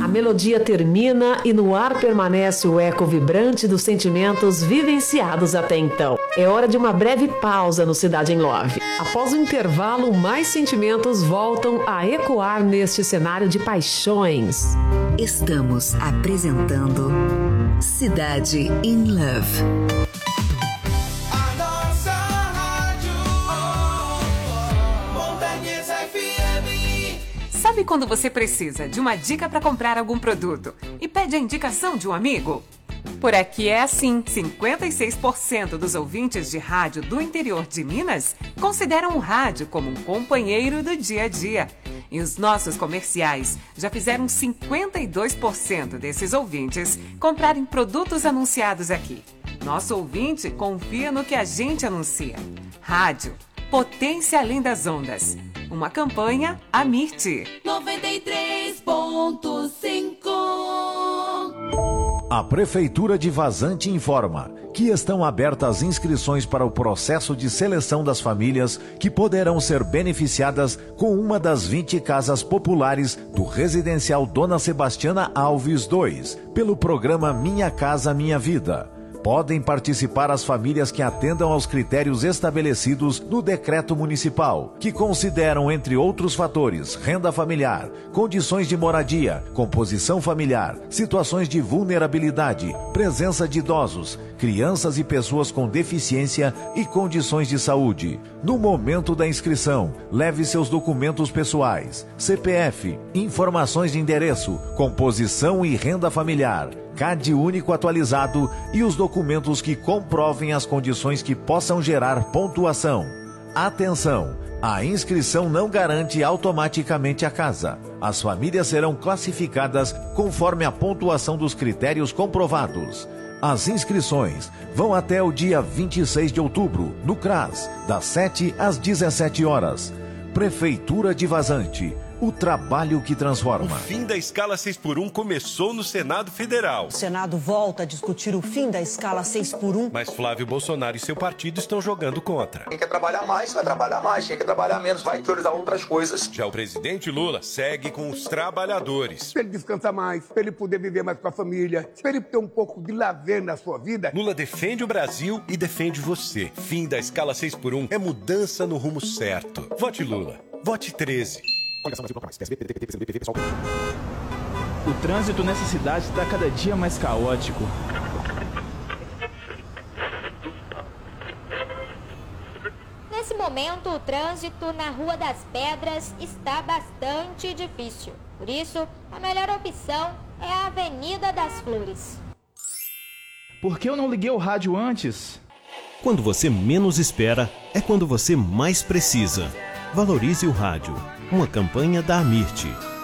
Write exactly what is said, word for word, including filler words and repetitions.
A melodia termina e no ar permanece o eco vibrante dos sentimentos vivenciados até então. É hora de uma breve pausa no Cidade em Love. Após o intervalo, mais sentimentos voltam a ecoar neste cenário de paixões. Estamos apresentando Cidade in Love. Sabe quando você precisa de uma dica para comprar algum produto e pede a indicação de um amigo? Por aqui é assim, cinquenta e seis por cento dos ouvintes de rádio do interior de Minas consideram o rádio como um companheiro do dia a dia. E os nossos comerciais já fizeram cinquenta e dois por cento desses ouvintes comprarem produtos anunciados aqui. Nosso ouvinte confia no que a gente anuncia. Rádio, potência além das ondas. Uma campanha Amirte. noventa e três ponto cinco. A Prefeitura de Vazante informa que estão abertas inscrições para o processo de seleção das famílias que poderão ser beneficiadas com uma das vinte casas populares do residencial Dona Sebastiana Alves dois, pelo programa Minha Casa Minha Vida. Podem participar as famílias que atendam aos critérios estabelecidos no decreto municipal, que consideram, entre outros fatores, renda familiar, condições de moradia, composição familiar, situações de vulnerabilidade, presença de idosos, crianças e pessoas com deficiência e condições de saúde. No momento da inscrição, leve seus documentos pessoais, C P F, informações de endereço, composição e renda familiar, C A D único atualizado e os documentos que comprovem as condições que possam gerar pontuação. Atenção! A inscrição não garante automaticamente a casa. As famílias serão classificadas conforme a pontuação dos critérios comprovados. As inscrições vão até o dia vinte e seis de outubro, no CRAS, das sete às dezessete horas. Prefeitura de Vazante. O trabalho que transforma. O fim da escala seis por um começou no Senado Federal. O Senado volta a discutir o fim da escala seis por um. Mas Flávio Bolsonaro e seu partido estão jogando contra. Quem quer trabalhar mais, vai trabalhar mais. Quem quer trabalhar menos, vai priorizar outras coisas. Já o presidente Lula segue com os trabalhadores. Para ele descansar mais, para ele poder viver mais com a família, para ele ter um pouco de lazer na sua vida. Lula defende o Brasil e defende você. Fim da escala seis por um é mudança no rumo certo. Vote Lula. Vote treze. O trânsito nessa cidade está cada dia mais caótico. Nesse momento, o trânsito na Rua das Pedras está bastante difícil. Por isso, a melhor opção é a Avenida das Flores. Por que eu não liguei o rádio antes? Quando você menos espera, é quando você mais precisa. Valorize o rádio. Uma campanha da Amirte.